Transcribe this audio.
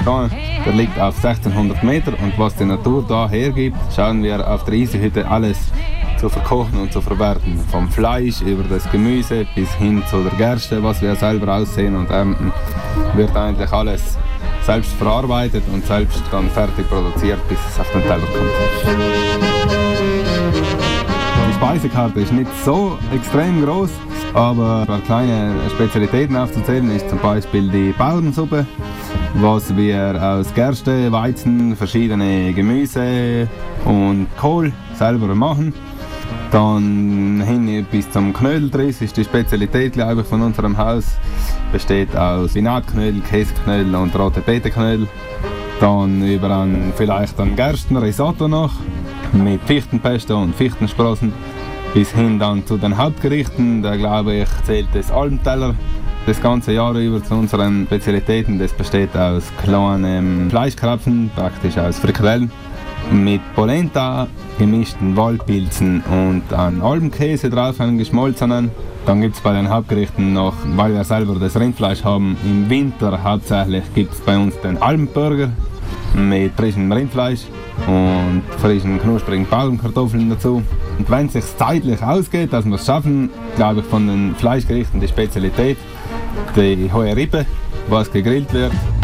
Vulkan, der liegt auf 1600 Meter und was die Natur da hergibt, schauen wir auf der Easy-Hütte alles zu verkochen und zu verwerten. Vom Fleisch über das Gemüse bis hin zu der Gerste, was wir selber aussehen und ernten, wird eigentlich alles selbst verarbeitet und selbst dann fertig produziert, bis es auf den Teller kommt. Die Speisekarte ist nicht so extrem groß, aber ein paar kleine Spezialitäten aufzuzählen ist zum Beispiel die Bauernsuppe, was wir aus Gerste, Weizen, verschiedene Gemüse und Kohl selber machen. Dann hin bis zum Knödeltriss ist die Spezialität, glaube ich, von unserem Haus. Besteht aus Spinatknödel, Käseknödel und rote Beeteknödel. Dann über vielleicht ein Gerstenrisotto noch mit Fichtenpesto und Fichtensprossen. Bis hin dann zu den Hauptgerichten, da glaube ich zählt das Almteller das ganze Jahr über zu unseren Spezialitäten. Das besteht aus kleinen Fleischkrapfen, praktisch aus Frikadellen, mit Polenta, gemischten Waldpilzen und einen Almkäse drauf, einen geschmolzenen. Dann gibt es bei den Hauptgerichten noch, weil wir selber das Rindfleisch haben, im Winter hauptsächlich gibt es bei uns den Almburger mit frischem Rindfleisch und frischen knusprigen Bauernkartoffeln dazu. Und wenn es sich zeitlich ausgeht, dass wir es schaffen, glaube ich, von den Fleischgerichten die Spezialität, die hohe Rippe, was gegrillt wird.